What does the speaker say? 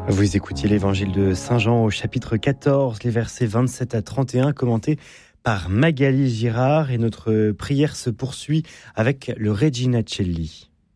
Vous écoutiez l'évangile de Saint Jean au chapitre 14, les versets 27 à 31, commentés par Magali Girard. Et notre prière se poursuit avec le Regina Coeli.